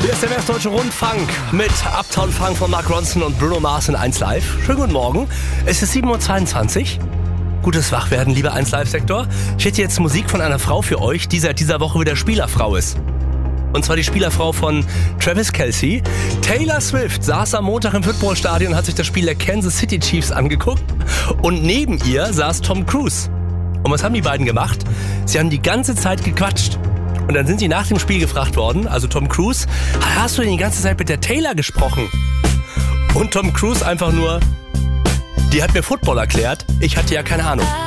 Hier ist der Westdeutsche Rundfunk mit Uptown Funk von Mark Ronson und Bruno Mars in 1 Live. Schönen guten Morgen. Es ist 7.22 Uhr. Gutes Wachwerden, lieber 1 Live-Sektor. Ich hätte jetzt Musik von einer Frau für euch, die seit dieser Woche wieder Spielerfrau ist. Und zwar die Spielerfrau von Travis Kelce. Taylor Swift saß am Montag im Footballstadion und hat sich das Spiel der Kansas City Chiefs angeguckt. Und neben ihr saß Tom Cruise. Und was haben die beiden gemacht? Sie haben die ganze Zeit gequatscht. Und dann sind sie nach dem Spiel gefragt worden, also Tom Cruise, hast du denn die ganze Zeit mit der Taylor gesprochen? Und Tom Cruise einfach nur, die hat mir Football erklärt, ich hatte ja keine Ahnung.